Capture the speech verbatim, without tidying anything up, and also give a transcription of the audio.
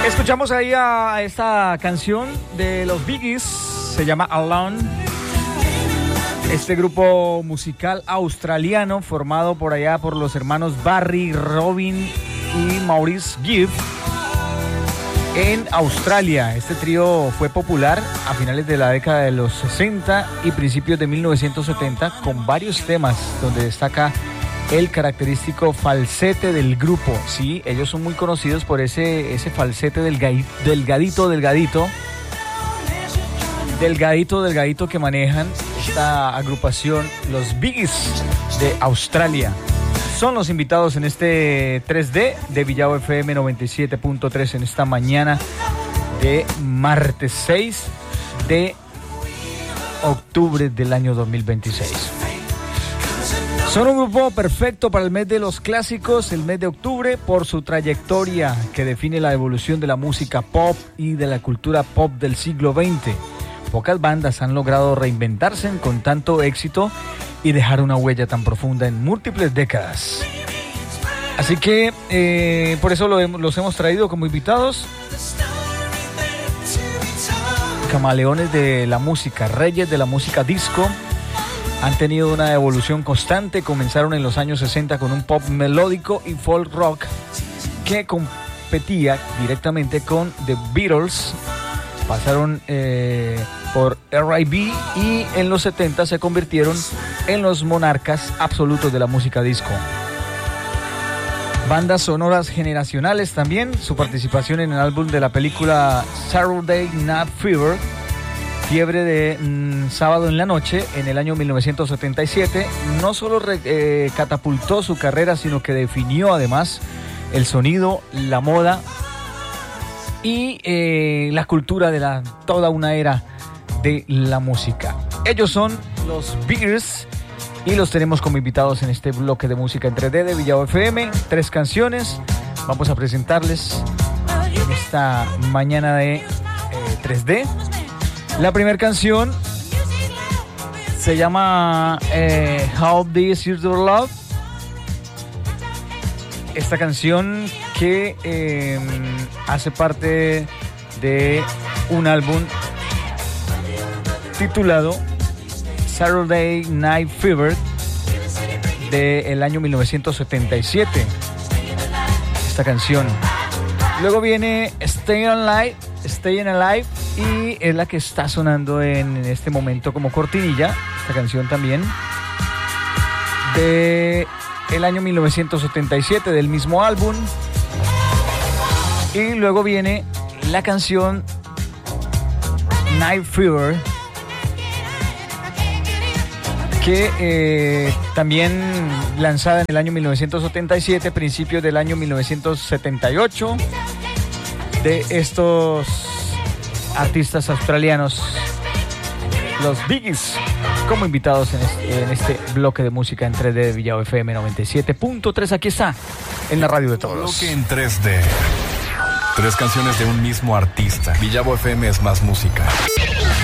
Escuchamos ahí a esta canción de los Bee Gees, se llama Alone. Este grupo musical australiano formado por allá por los hermanos Barry, Robin y Maurice Gibb en Australia. Este trío fue popular a finales de la década de los sesenta y principios de mil novecientos setenta con varios temas donde destaca el característico falsete del grupo. Sí, ellos son muy conocidos por ese, ese falsete del gai, delgadito, delgadito, delgadito, delgadito que manejan esta agrupación, los Bee Gees de Australia. Son los invitados en este tres D de Villavo F M noventa y siete punto tres en esta mañana de martes seis de octubre del año dos mil veintiséis. Son un grupo perfecto para el mes de los clásicos, el mes de octubre, por su trayectoria que define la evolución de la música pop y de la cultura pop del siglo veinte. Pocas bandas han logrado reinventarse con tanto éxito y dejar una huella tan profunda en múltiples décadas. Así que eh, por eso lo hemos, los hemos traído como invitados. Camaleones de la música, reyes de la música disco. Han tenido una evolución constante, comenzaron en los años sesenta con un pop melódico y folk rock que competía directamente con The Beatles, pasaron eh, por R and B y en los setenta se convirtieron en los monarcas absolutos de la música disco. Bandas sonoras generacionales también, su participación en el álbum de la película Saturday Night Fever, Fiebre de mm, sábado en la noche, en el año mil novecientos setenta y siete, no solo re, eh, catapultó su carrera, sino que definió además el sonido, la moda y eh, la cultura de la, toda una era de la música. Ellos son los Bee Gees y los tenemos como invitados en este bloque de música en tres D de Villavo F M. Tres canciones vamos a presentarles en esta mañana de eh, tres D. La primera canción se llama eh, How This Is Your Love. Esta canción que eh, hace parte de un álbum titulado Saturday Night Fever del año mil novecientos setenta y siete. Esta canción. Luego viene Stay Alive, Staying Alive, y es la que está sonando en este momento como cortinilla. Esta canción también de el año mil novecientos setenta y siete del mismo álbum. Y luego viene la canción Night Fever, que eh, también lanzada en el año mil novecientos setenta y siete, principios del año mil novecientos setenta y ocho, de estos artistas australianos, los Bee Gees, como invitados en este, en este bloque de música en tres D de Villavo F M noventa y siete punto tres. Aquí está, en la radio de todos. Bloque en tres D. Tres canciones de un mismo artista. Villavo F M es más música.